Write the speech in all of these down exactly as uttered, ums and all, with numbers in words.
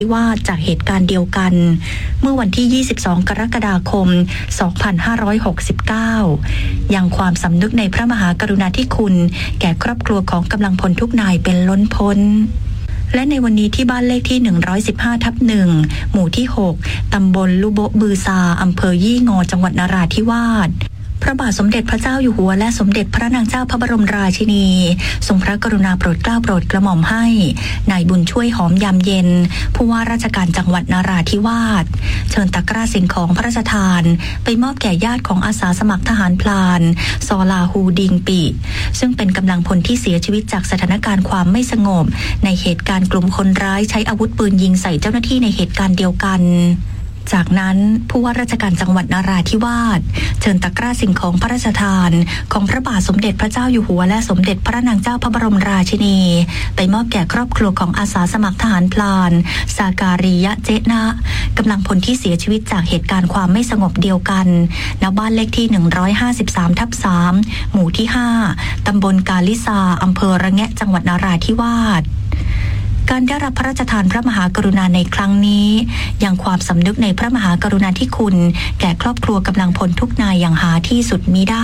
ว่าจากเหตุการณ์เดียวกันเมื่อวันที่ยี่สิบสองกรกฎาคมสองพันห้าร้อยหกสิบเก้ายังความสำนึกในพระมหากรุณาธิคุณแก่ครอบครัวของกำลังพลทุกนายเป็นล้นพ้นและในวันนี้ที่บ้านเลขที่หนึ่งร้อยสิบห้าทับหนึ่งหมู่ที่หกตำบลลุโบะบือซาอำเภอยี่งอจังหวัดนราธิวาสพระบาทสมเด็จพระเจ้าอยู่หัวและสมเด็จพระนางเจ้าพระบรมราชินีทรงพระกรุณาโปรดเกล้าโปรดกระหม่อมให้นายบุญช่วยหอมยามเย็นผู้ว่าราชการจังหวัดนราธิวาสเชิญตะกร้าสิ่งของพระราชทานไปมอบแก่ญาติของอาสาสมัครทหารพลานซอลาฮูดิงปีซึ่งเป็นกำลังพลที่เสียชีวิตจากสถานการณ์ความไม่สงบในเหตุการณ์กลุ่มคนร้ายใช้อาวุธปืนยิงใส่เจ้าหน้าที่ในเหตุการณ์เดียวกันจากนั้นผู้ว่าราชการจังหวัดนราธิวาสเชิญตะกร้าสิ่งของพระราชทานของพระบาทสมเด็จพระเจ้าอยู่หัวและสมเด็จพระนางเจ้าพระบรมราชินีไปมอบแก่ครอบครัวของอาสาสมัครทหารพลานสาการียะเจนะกำลังพลที่เสียชีวิตจากเหตุการณ์ความไม่สงบเดียวกันณบ้านเลขที่หนึ่งร้อยห้าสิบสามทับสามหมู่ที่ห้าตำบลกาลิซาอำเภอระแงะจังหวัดนราธิวาสการได้รับพระราชทานพระมหากรุณาในครั้งนี้ยังความสำนึกในพระมหากรุณาธิคุณแก่ครอบครัวกำลังพลทุกนายอย่างหาที่สุดมิได้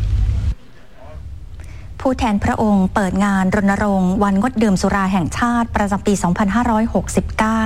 ผู้แทนพระองค์เปิดงานรณรงค์วันงดดื่มสุราแห่งชาติประจำปี สองพันห้าร้อยหกสิบเก้า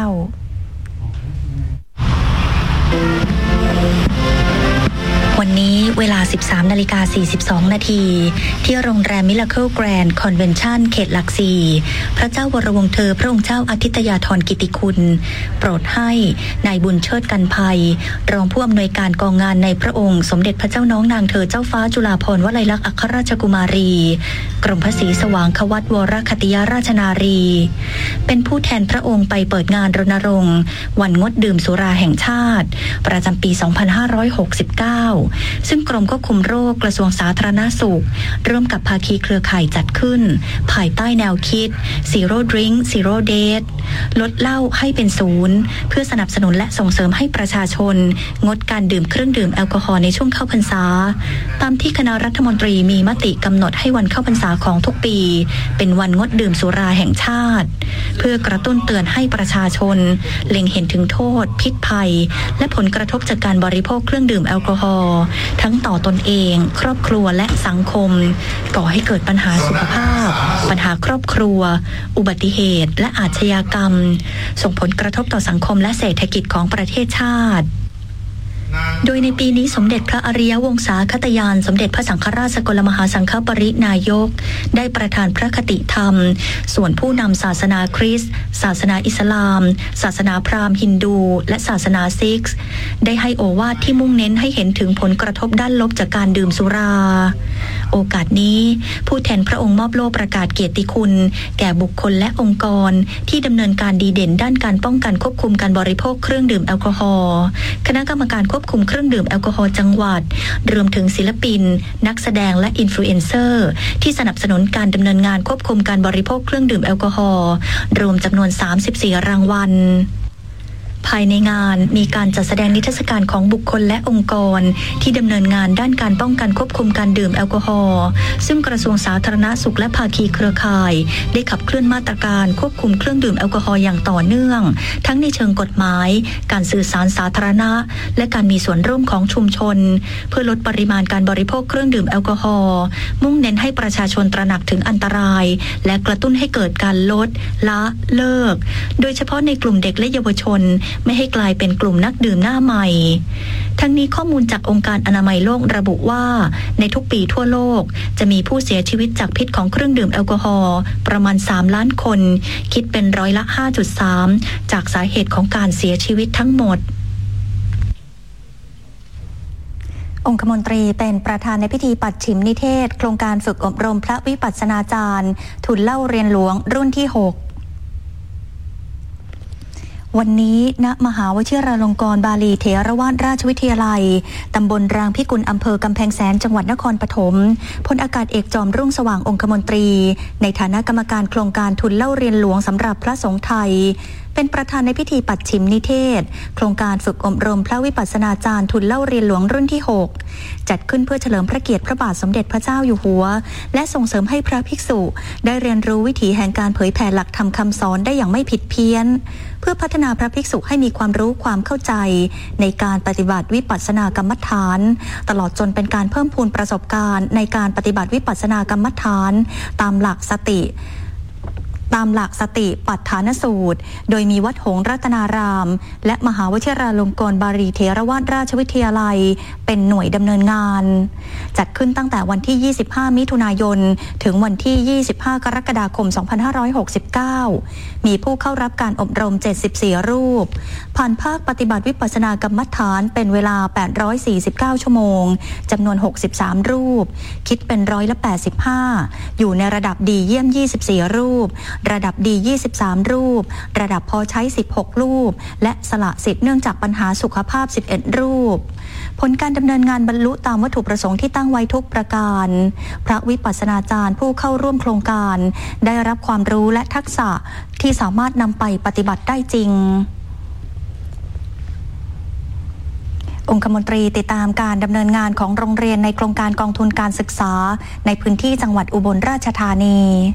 วันนี้เวลา สิบสามนาฬิกาสี่สิบสองนาทีที่โรงแรมมิราเคิลแกรนด์คอนเวนชั่นเขตหลักสี่พระเจ้าวรวงศ์เธอพระองค์เจ้าอาทิตยาธรกิติคุณโปรดให้นายบุญเชิดกันภัยรองผู้อำนวยการกองงานในพระองค์สมเด็จพระเจ้าน้องนางเธอเจ้าฟ้าจุฬาภรณ์วลัยลักษณ์อัครราชกุมารีกรมพระศรีสว่างควัตวรคติยราชนารีเป็นผู้แทนพระองค์ไปเปิดงานรณรงค์วันงดดื่มสุราแห่งชาติประจำปี สองพันห้าร้อยหกสิบเก้าซึ่งกรมควบคุมโรคกระทรวงสาธารณสุขร่วมกับภาคีเครือข่ายจัดขึ้นภายใต้แนวคิด Zero Drink Zero Date ลดเหล้าให้เป็นศูนย์เพื่อสนับสนุนและส่งเสริมให้ประชาชนงดการดื่มเครื่องดื่มแอลกอฮอล์ในช่วงเข้าพรรษาตามที่คณะรัฐมนตรีมีมติกำหนดให้วันเข้าพรรษาของทุกปีเป็นวันงดดื่มสุราแห่งชาติเพื่อกระตุ้นเตือนให้ประชาชนเล็งเห็นถึงโทษพิษภัยและผลกระทบจากการบริโภคเครื่องดื่มแอลกอฮอล์ทั้งต่อตนเองครอบครัวและสังคมก่อให้เกิดปัญหาสุขภาพปัญหาครอบครัวอุบัติเหตุและอาชญากรรมส่งผลกระทบต่อสังคมและเศรษฐกิจของประเทศชาติโดยในปีนี้สมเด็จพระอริยวงศาคตยานสมเด็จพระสังฆราชสกลมหาสังฆปรินายกได้ประทานพระคติธรรมส่วนผู้นำศาสนาคริสต์ศาสนาอิสลามศาสนาพราหมณ์ฮินดูและศาสนาซิกซ์ได้ให้โอวาทที่มุ่งเน้นให้เห็นถึงผลกระทบด้านลบจากการดื่มสุราโอกาสนี้ผู้แทนพระองค์มอบโล่ประกาศเกียรติคุณแก่บุคคลและองค์กรที่ดำเนินการดีเด่นด้านการป้องกันควบคุมการบริโภคเครื่องดื่มแอลกอฮอล์คณะกรรมการควบคุมเครื่องดื่มแอลกอฮอล์จังหวัดรวมถึงศิลปินนักแสดงและอินฟลูเอนเซอร์ที่สนับสนุนการดำเนินงานควบคุมการบริโภคเครื่องดื่มแอลกอฮอล์รวมจำนวนสามสิบสี่รางวัลภายในงานมีการจัดแสดงนิทรรศการของบุคคลและองค์กรที่ดำเนินงานด้านการป้องกันควบคุมการดื่มแอลกอฮอล์ซึ่งกระทรวงสาธารณสุขและภาคีเครือข่ายได้ขับเคลื่อนมาตรการควบคุมเครื่องดื่มแอลกอฮอล์อย่างต่อเนื่องทั้งในเชิงกฎหมายการสื่อสารสาธารณะและการมีส่วนร่วมของชุมชนเพื่อลดปริมาณการบริโภคเครื่องดื่มแอลกอฮอล์มุ่งเน้นให้ประชาชนตระหนักถึงอันตรายและกระตุ้นให้เกิดการลดละเลิกโดยเฉพาะในกลุ่มเด็กและเยาวชนไม่ให้กลายเป็นกลุ่มนักดื่มหน้าใหม่ทั้งนี้ข้อมูลจากองค์การอนามัยโลกระบุว่าในทุกปีทั่วโลกจะมีผู้เสียชีวิตจากพิษของเครื่องดื่มแอลกอฮอล์ประมาณสามล้านคนคิดเป็นร้อยละ ห้าจุดสาม จากสาเหตุของการเสียชีวิตทั้งหมดองคมนตรีเป็นประธานในพิธีปัดฉิมนิเทศโครงการฝึกอบรมพระวิปัสสนาจารย์ทุนเล่าเรียนหลวงรุ่นที่หกวันนี้ณมหาวชิราลงกรณ์บาลีเถรวาทราชวิทยาลัยตำบลรางพิกุลอำเภอกำแพงแสนจังหวัดนครปฐมพลอากาศเอกจอมรุ่งสว่างองคมนตรีในฐานะกรรมการโครงการทุนเล่าเรียนหลวงสำหรับพระสงฆ์ไทยเป็นประธานในพิธีปัดชิมนิเทศโครงการฝึกอบรมพระวิปัสสนาจารย์ทุนเล่าเรียนหลวงรุ่นที่หกจัดขึ้นเพื่อเฉลิมพระเกียรติพระบาทสมเด็จพระเจ้าอยู่หัวและส่งเสริมให้พระภิกษุได้เรียนรู้วิถีแห่งการเผยแผ่หลักธรรมคำสอนได้อย่างไม่ผิดเพี้ยนเพื่อพัฒนาพระภิกษุให้มีความรู้ความเข้าใจในการปฏิบัติวิปัสสนากรรมฐานตลอดจนเป็นการเพิ่มพูนประสบการณ์ในการปฏิบัติวิปัสสนากรรมฐานตามหลักสติตามหลักสติปัฏฐานสูตรโดยมีวัดหงส์รัตนารามและมหาวิทยาลัยลงกรณ์บาลีเถรวาทราชวิทยาลัยเป็นหน่วยดำเนินงานจัดขึ้นตั้งแต่วันที่ยี่สิบห้ามิถุนายนถึงวันที่ยี่สิบห้ากรกฎาคมสองพันห้าร้อยหกสิบเก้ามีผู้เข้ารับการอบรมเจ็ดสิบสี่รูปผ่านภาคปฏิบัติวิปัสสนากรรมฐานเป็นเวลาแปดร้อยสี่สิบเก้าชั่วโมงจำนวนหกสิบสามรูปคิดเป็นร้อยละแปดสิบห้าอยู่ในระดับดีเยี่ยมยี่สิบสี่รูประดับดียี่สิบสามรูประดับพอใช้สิบหกรูปและสละสิทธิ์เนื่องจากปัญหาสุขภาพสิบเอ็ดรูปผลการดำเนินงานบรรลุตามวัตถุประสงค์ที่ตั้งไว้ทุกประการพระวิปัสสนาจารย์ผู้เข้าร่วมโครงการได้รับความรู้และทักษะที่สามารถนำไปปฏิบัติได้จริงองคมนตรีติดตามการดำเนินงานของโรงเรียนในโครงการกองทุนการศึกษาในพื้นที่จังหวัดอุบลราชธานี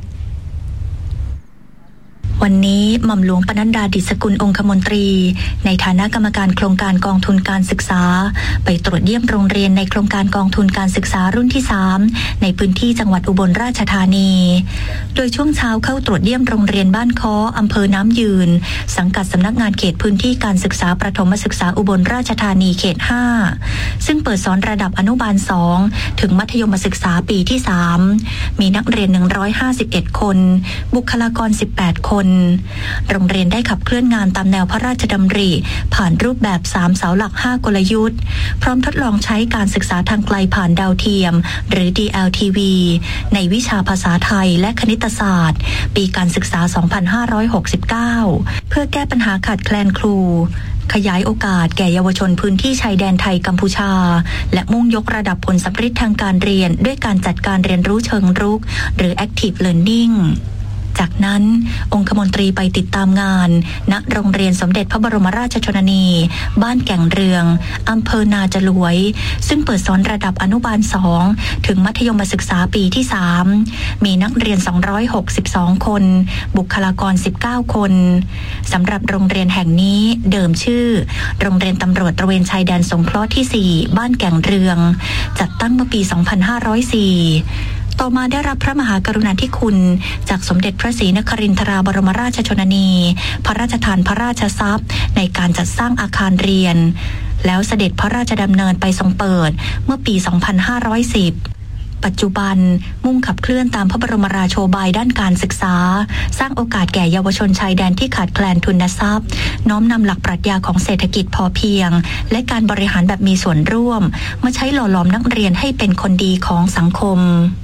วันนี้หม่อมหลวงปนัดดาดิษฐกุลองคมนตรีในฐานะกรรมการโครงการกองทุนการศึกษาไปตรวจเยี่ยมโรงเรียนในโครงการกองทุนการศึกษารุ่นที่สามในพื้นที่จังหวัดอุบลราชธานีโดยช่วงเช้าเข้าตรวจเยี่ยมโรงเรียนบ้านค้ออำเภอน้ำยืนสังกัดสำนักงานเขตพื้นที่การศึกษาประถมศึกษาอุบลราชธานีเขตห้าซึ่งเปิดสอนระดับอนุบาลสองถึงมัธยมศึกษาปีที่สามมีนักเรียนหนึ่งร้อยห้าสิบเอ็ดคนบุคลากรสิบแปดคนโรงเรียนได้ขับเคลื่อนงานตามแนวพระราชดำริผ่านรูปแบบสามเสาหลักห้ากลยุทธ์พร้อมทดลองใช้การศึกษาทางไกลผ่านดาวเทียมหรือ ดี แอล ที วี ในวิชาภาษาไทยและคณิตศาสตร์ปีการศึกษาสองพันห้าร้อยหกสิบเก้าเพื่อแก้ปัญหาขาดแคลนครูขยายโอกาสแก่เยาวชนพื้นที่ชายแดนไทยกัมพูชาและมุ่งยกระดับผลสำฤทธิ์ทางการเรียนด้วยการจัดการเรียนรู้เชิงรุกหรือ Active Learningจากนั้นองคมนตรีไปติดตามงานณโรงเรียนสมเด็จพระบรมราชชนนีบ้านแก่งเรืองอำเภอนาจลวยซึ่งเปิดสอนระดับอนุบาลสองถึงมัธยมศึกษาปีที่สามมีนักเรียนสองร้อยหกสิบสองคนบุคลากรสิบเก้าคนสำหรับโรงเรียนแห่งนี้เดิมชื่อโรงเรียนตำรวจตระเวนชายแดนสงเคราะห์ที่สี่บ้านแก่งเรืองจัดตั้งเมื่อปีสองพันห้าร้อยสี่ต่อมาได้รับพระมหากรุณาธิคุณจากสมเด็จพระศรีนครินทราบรมราชชนนีพระราชทานพระราชทรัพย์ในการจัดสร้างอาคารเรียนแล้วเสด็จพระราชดำเนินไปทรงเปิดเมื่อปีสองพันห้าร้อยสิบปัจจุบันมุ่งขับเคลื่อนตามพระบรมราโชบายด้านการศึกษาสร้างโอกาสแก่เยาวชนชายแดนที่ขาดแคลนทุนทรัพย์น้อมนำหลักปรัชญาของเศรษฐกิจพอเพียงและการบริหารแบบมีส่วนร่วมมาใช้หล่อหลอมนักเรียนให้เป็นคนดีของสังคม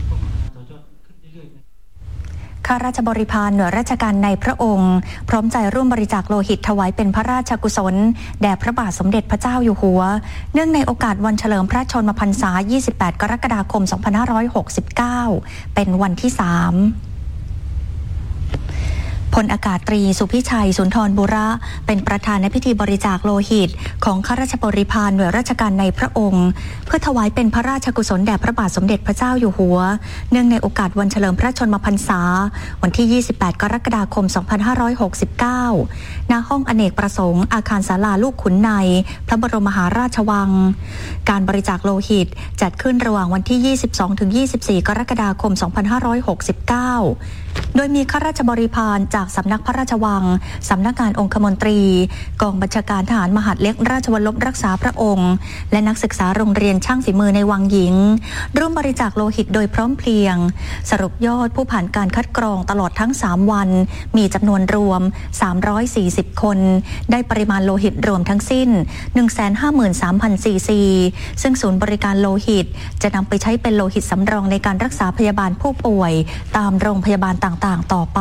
ข้าราชบริพารหน่วยราชการในพระองค์พร้อมใจร่วมบริจาคโลหิตถวายเป็นพระราชกุศลแด่พระบาทสมเด็จพระเจ้าอยู่หัวเนื่องในโอกาสวันเฉลิมพระชนมพรรษายี่สิบแปดกรกฎาคมสองพันห้าร้อยหกสิบเก้าเป็นวันที่สามพลอากาศตรีสุพิชัยสุนทรบุระเป็นประธานในพิธีบริจาคโลหิตของข้าราชบริพารหน่วยราชการในพระองค์เพื่อถวายเป็นพระราชกุศลแด่พระบาทสมเด็จพระเจ้าอยู่หัวเนื่องในโอกาสวันเฉลิมพระชนมพรรษาวันที่ยี่สิบแปดกรกฎาคมสองพันห้าร้อยหกสิบเก้าณห้องอเนกประสงค์อาคารศาลาลูกขุนในพระบรมมหาราชวังการบริจาคโลหิตจัดขึ้นระหว่างวันที่ยี่สิบสองถึงยี่สิบสี่กรกฎาคมสองพันห้าร้อยหกสิบเก้าโดยมีข้าราชบริพารจากสำนักพระราชวังสำนักงานองคมนตรีกองบัญชาการทหารมหาดเล็กราชวัลลบรักษาพระองค์และนักศึกษาโรงเรียนช่างฝีมือในวังหญิงร่วมบริจาคโลหิตโดยพร้อมเพรียงสรุปยอดผู้ผ่านการคัดกรองตลอดทั้งสามวันมีจำนวนรวมสามร้อยสี่สิบคนได้ปริมาณโลหิตรวมทั้งสิ้น หนึ่งแสนห้าหมื่นสามพัน ซีซีซึ่งศูนย์บริการโลหิตจะนำไปใช้เป็นโลหิตสำรองในการรักษาพยาบาลผู้ป่วยตามโรงพยาบาลต่างๆต่อไป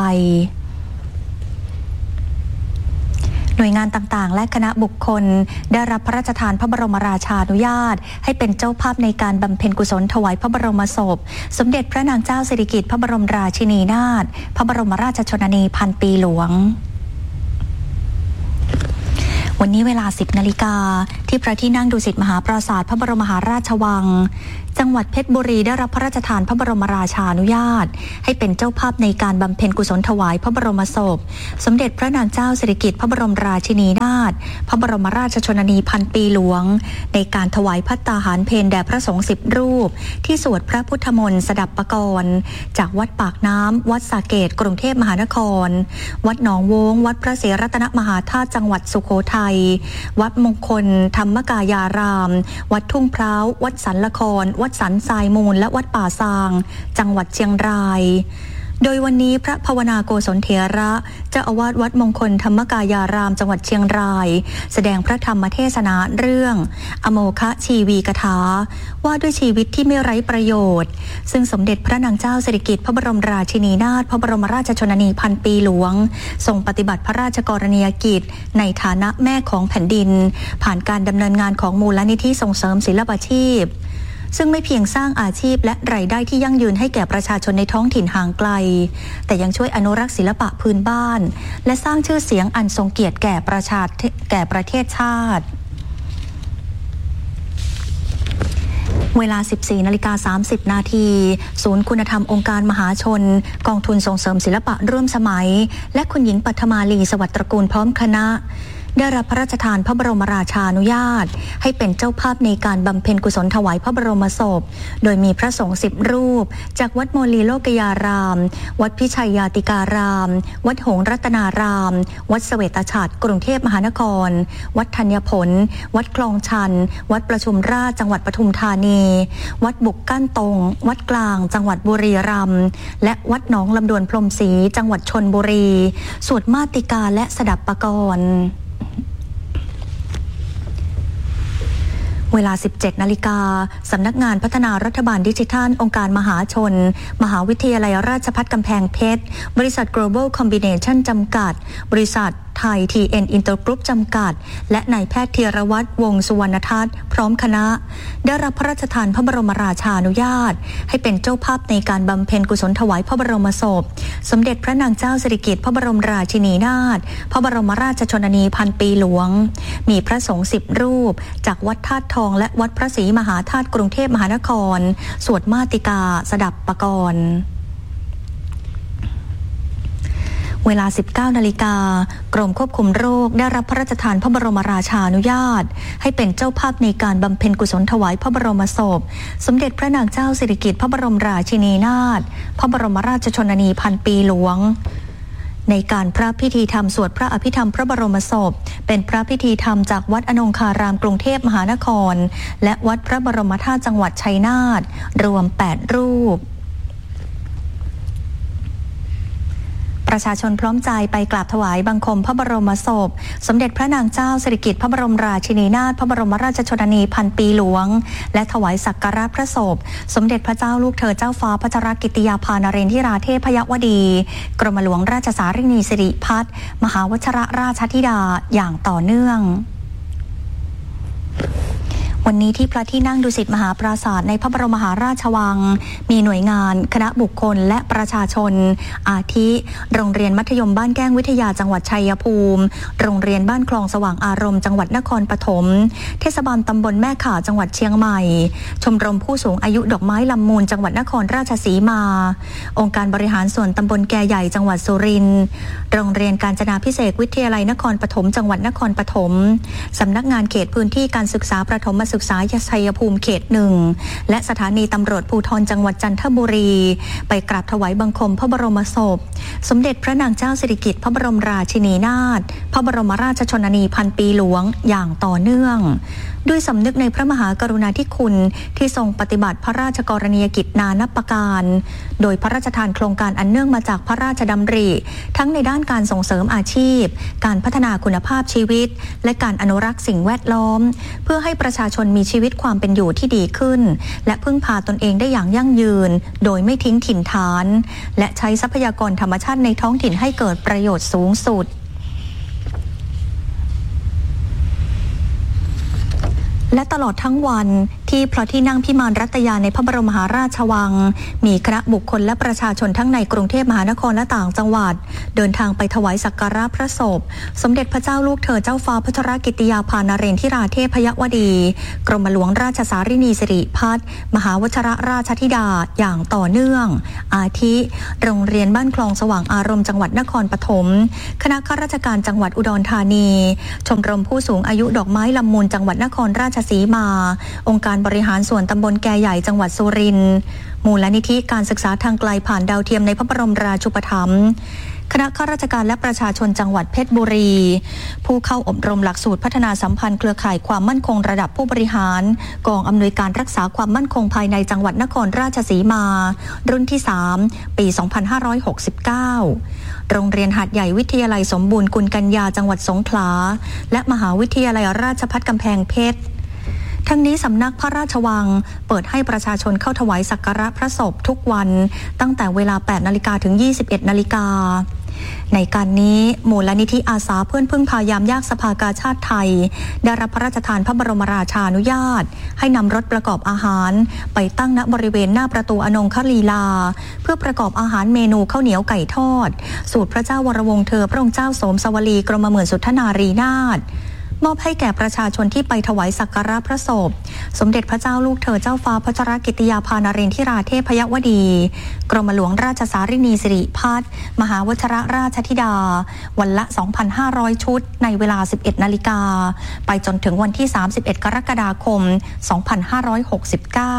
หน่วยงานต่างๆและคณะบุคคลได้รับพระราชทานพระบรมราชานุญาตให้เป็นเจ้าภาพในการบำเพ็ญกุศลถวายพระบรมศพสมเด็จพระนางเจ้าสิริกิติ์พระบรมราชินีนาถพระบรมราชชนนีพันปีหลวงวันนี้เวลา สิบนาฬิกาที่พระที่นั่งดุสิตมหาปราสาทพระบรมมหาราชวังจังหวัดเพชรบุรีได้รับพระราชทานพระบรมราชานุญาตให้เป็นเจ้าภาพในการบำเพ็ญกุศลถวายพระบรมศพสมเด็จพระนางเจ้าสิริกิติ์พระบรมราชินีนาถพระบรมราชชนนีพันปีหลวงในการถวายภัตตาหารเพลแด่พระสงฆ์สิบรูปที่สวดพระพุทธมนต์สดับปกรณ์จากวัดปากน้ำวัดสาเกตกรุงเทพมหานครวัดหนองโวงวัดพระศรีรัตนมหาธาตุจังหวัดสุโขทัยวัดมงคลธรรมกายารามวัดทุ่งพร้าววัดสันละครวัดสันทรายมูลและวัดป่าซางจังหวัดเชียงรายโดยวันนี้พระภาวนาโกศลเถระเจ้าอาวาสวัดมงคลธรรมกายารามจังหวัดเชียงรายแสดงพระธรรมเทศนาเรื่องอโมฆชีวีกถาว่าด้วยชีวิตที่ไม่ไร้ประโยชน์ซึ่งสมเด็จพระนางเจ้าสิริกิติ์พระบรมราชินีนาถพระบรมราชชนนีพันปีหลวงทรงปฏิบัติพระราชกรณียกิจในฐานะแม่ของแผ่นดินผ่านการดำเนินงานของมูลนิธิส่งเสริมศิลปาชีพซึ่งไม่เพียงสร้างอาชีพและรายได้ที่ยั่งยืนให้แก่ประชาชนในท้องถิ่นห่างไกลแต่ยังช่วยอนุรักษ์ศิลปะพื้นบ้านและสร้างชื่อเสียงอันทรงเกียรติแก่ประชาแก่ประเทศชาติเวลา สิบสี่นาฬิกาสามสิบนาทีศูนย์คุณธรรมองค์การมหาชนกองทุนส่งเสริมศิลปะร่วมสมัยและคุณหญิงปัทมาลีสวัสดิ์ตระกูลพร้อมคณะได้รับพระราชทานพระบรมราชานุญาตให้เป็นเจ้าภาพในการบำเพ็ญกุศลถวายพระบรมศพโดยมีพระสงฆ์สิบรูปจากวัดโมลีโลกยารามวัดพิชัยยาติการามวัดหงส์รัตนารามวัดเสวตฉัตรกรุงเทพมหานครวัดธัญผลวัดคลองชันวัดประชุมราชจังหวัดปทุมธานีวัดบุกกั้นตงวัดกลางจังหวัดบุรีรัมย์และวัดหนองลำดวนพรหมศรีจังหวัดชลบุรีสวดมาติกาและสดับปกรณ์เวลา สิบเจ็ดนาฬิกาสำนักงานพัฒนารัฐบาลดิจิทัลองค์การมหาชนมหาวิทยาลัยราชภัฏกำแพงเพชรบริษัท Global Combination จำกัดบริษัทไทย ที เอ็น Intergroup จำกัดและนายแพทย์ธีรวัฒน์วงศ์สุวรรณทัศน์พร้อมคณะได้รับพระราชทานพระบรมราชานุญาตให้เป็นเจ้าภาพในการบำเพ็ญกุศลถวายพระบรมศพสมเด็จพระนางเจ้าสิริกิติ์พระบรมราชินีนาถพระบรมราชชนนีพันปีหลวงมีพระสงฆ์สิบรูปจากวัดธาตุทองและวัดพระศรีมหาธาตุกรุงเทพมหานครสวดมาติกาสดับปกรณ์เวลา สิบเก้านาฬิกากรมควบคุมโรคได้รับพระราชทานพระบรมราชานุญาตให้เป็นเจ้าภาพในการบำเพ็ญกุศลถวายพระบรมศพสมเด็จพระนางเจ้าสิริกิติ์พระบรมราชินีนาถพระบรมราชชนนีพันปีหลวงในการพระพิธีธรรมสวดพระอภิธรรมพระบรมศพเป็นพระพิธีธรรมจากวัดอนงคารามกรุงเทพมหานครและวัดพระบรมธาตุจังหวัดชัยนาทรวมแปดรูปประชาชนพร้อมใจไปกราบถวายบังคมพระบรมศพสมเด็จพระนางเจ้าสิริกิติ์พระบรมราชินีนาถพระบรมราชชนนีพันปีหลวงและถวายสักการะพระศพสมเด็จพระเจ้าลูกเธอเจ้าฟ้าพัชรกิติยาภานเรนทิราเทพยวดีกรมหลวงราชสารินีสิริพัฒน์มหาวชรราชธิดาอย่างต่อเนื่องวันนี้ที่พระที่นั่งดุสิตมหาปราสาทในพระบรมมหาราชวังมีหน่วยงานคณะบุคคลและประชาชนอาทิโรงเรียนมัธยมบ้านแก้งวิทยาจังหวัดชัยภูมิโรงเรียนบ้านคลองสว่างอารมณ์จังหวัดนครปฐมเทศบาลตำบลแม่ข่าจังหวัดเชียงใหม่ชมรมผู้สูงอายุดอกไม้ลำมูลจังหวัดนครราชสีมาองค์การบริหารส่วนตำบลแก่ใหญ่จังหวัดสุรินทร์โรงเรียนกาญจนาภิเษกวิทยาลัยนครปฐมจังหวัดนครปฐมสำนักงานเขตพื้นที่การศึกษาประถมศึกษาชัยภูมิเขตหนึ่งและสถานีตำรวจภูธรจังหวัดจันทบุรีไปกราบถวายบังคมพระบรมศพสมเด็จพระนางเจ้าสิริกิติ์พระบรมราชินีนาถพระบรมราชชนนีพันปีหลวงอย่างต่อเนื่องด้วยสำนึกในพระมหากรุณาธิคุณที่ทรงปฏิบัติพระราชกรณียกิจนานับประการโดยพระราชทานโครงการอันเนื่องมาจากพระราชดำริทั้งในด้านการส่งเสริมอาชีพการพัฒนาคุณภาพชีวิตและการอนุรักษ์สิ่งแวดล้อมเพื่อให้ประชาชนมีชีวิตความเป็นอยู่ที่ดีขึ้นและพึ่งพาตนเองได้อย่างยั่งยืนโดยไม่ทิ้งถิ่นฐานและใช้ทรัพยากรธรรมชาติในท้องถิ่นให้เกิดประโยชน์สูงสุดและตลอดทั้งวันที่พระที่นั่งพิมานรัตยาในพระบรมมหาราชวังมีคณะบุคคลและประชาชนทั้งในกรุงเทพมหานครและต่างจังหวัดเดินทางไปถวายสักการะพระศพสมเด็จพระเจ้าลูกเธอเจ้าฟ้าพัชรกิติยาภานเรนทิราเทพยวดีกรมหลวงราชสารินีสิริพัฒน์มหาวชรราชธิดาอย่างต่อเนื่องอาทิโรงเรียนบ้านคลองสว่างอารมณ์จังหวัดนครปฐมคณะข้าราชการจังหวัดอุดรธานีชมรมผู้สูงอายุดอกไม้ลำมูลจังหวัดนครราชสีมาองค์การบริหารส่วนตำบลแกใหญ่จังหวัดสุรินทร์มูลนิธิการศึกษาทางไกลผ่านดาวเทียมในพระบรมราชูปถัมภ์คณะข้าราชการและประชาชนจังหวัดเพชรบุรีผู้เข้าอบรมหลักสูตรพัฒนาสัมพันธ์เครือข่ายความมั่นคงระดับผู้บริหารกองอำนวยการรักษาความมั่นคงภายในจังหวัดนครราชสีมารุ่นที่สามปีสองพันห้าร้อยหกสิบเก้าโรงเรียนหาดใหญ่วิทยาลัยสมบูรณ์กุลกัญญาจังหวัดสงขลาและมหาวิทยาลัยราชภัฏกำแพงเพชรทั้งนี้สำนักพระราชวังเปิดให้ประชาชนเข้าถวายสักการะพระศพทุกวันตั้งแต่เวลา แปดนาฬิกา ถึง ยี่สิบเอ็ดนาฬิกาในการนี้มูลนิธิอาสาเพื่อนพึ่งพายามยากสภากาชาติไทยได้รับพระราชทานพระบรมราชานุญาตให้นำรถประกอบอาหารไปตั้งณบริเวณหน้าประตูอนงคลีลาเพื่อประกอบอาหารเมนูข้าวเหนียวไก่ทอดสูตรพระเจ้าวรวงศ์เธอพระองค์เจ้าโสมสวลีกรมหมื่นสุทธนารีนาถมอบให้แก่ประชาชนที่ไปถวายสักการะพระศพสมเด็จพระเจ้าลูกเธอเจ้าฟ้าพัชรกิติยาภานเรนทิราเทพยวดีกรมหลวงราชสารินีสิริพัฒน์มหาวชรราชธิดาวันละ สองพันห้าร้อย ชุดในเวลา สิบเอ็ดนาฬิกาไปจนถึงวันที่สามสิบเอ็ดกรกฎาคมสองพันห้าร้อยหกสิบเก้า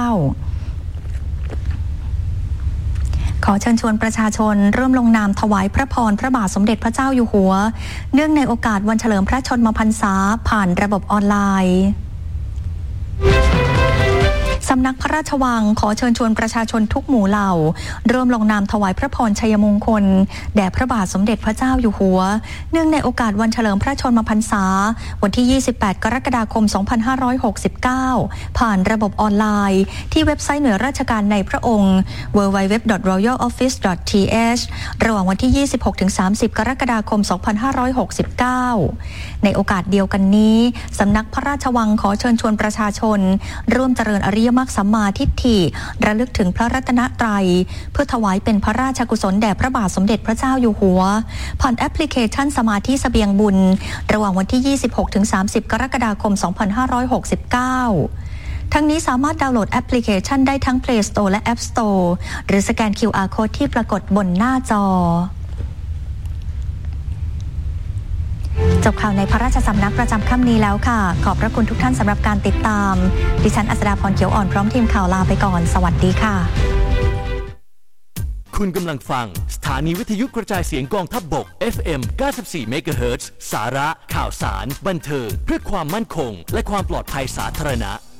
ขอเชิญชวนประชาชนร่วมลงนามถวายพระพรพระบาทสมเด็จพระเจ้าอยู่หัวเนื่องในโอกาสวันเฉลิมพระชนมพรรษาผ่านระบบออนไลน์สำนักพระราชวังขอเชิญชวนประชาชนทุกหมู่เหล่าร่วมลงนามถวายพระพรชัยมงคลแด่พระบาทสมเด็จพระเจ้าอยู่หัวเนื่องในโอกาสวันเฉลิมพระชนมพรรษาวันที่ยี่สิบแปดกรกฎาคมสองพันห้าร้อยหกสิบเก้าผ่านระบบออนไลน์ที่เว็บไซต์หน่วยราชการในพระองค์ ดับเบิลยู ดับเบิลยู ดับเบิลยู ดอท รอยัล ออฟฟิศ ดอท ที เอช ระหว่างวันที่ยี่สิบหกถึงสามสิบกรกฎาคมสองพันห้าร้อยหกสิบเก้าในโอกาสเดียวกันนี้สำนักพระราชวังขอเชิญชวนประชาชนร่วมเจริญอริยมรรคสัมมาทิฏฐิระลึกถึงพระรัตนตรัยเพื่อถวายเป็นพระราชกุศลแด่พระบาทสมเด็จพระเจ้าอยู่หัวผ่านแอปพลิเคชันสมาธิเสบียงบุญระหว่างวันที่ยี่สิบหกถึงสามสิบกรกฎาคมสองพันห้าร้อยหกสิบเก้าทั้งนี้สามารถดาวน์โหลดแอปพลิเคชันได้ทั้ง Play Store และ App Store หรือสแกน คิว อาร์ Code ที่ปรากฏบนหน้าจอจบข่าวในพระราชสำนักประจำค่ำนี้แล้วค่ะขอบพระคุณทุกท่านสำหรับการติดตามดิฉันอัศดาพรเขียวอ่อนพร้อมทีมข่าวลาไปก่อนสวัสดีค่ะคุณกำลังฟังสถานีวิทยุกระจายเสียงกองทัพบก เอฟ เอ็ม เก้าสิบสี่ เมกะเฮิรตซ์ สาระข่าวสารบันเทิงเพื่อความมั่นคงและความปลอดภัยสาธารณะ